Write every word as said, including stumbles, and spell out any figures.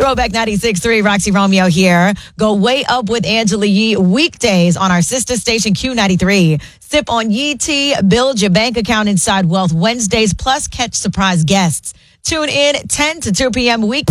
Throwback ninety-six point three, Roxy Romeo here. Go way up with Angela Yee weekdays on our sister station Q ninety-three. Sip on Yee tea, build your bank account inside Wealth Wednesdays, plus catch surprise guests. Tune in ten to two p.m. week.